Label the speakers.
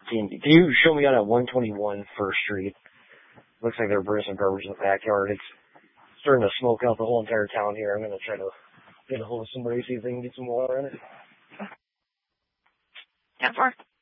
Speaker 1: Can you show me on at 121 First Street? Looks like they're burning some garbage in the backyard. It's starting to smoke out the whole entire town here. I'm going to try to get a hold of somebody, see if they can get some water in it.
Speaker 2: 10-4.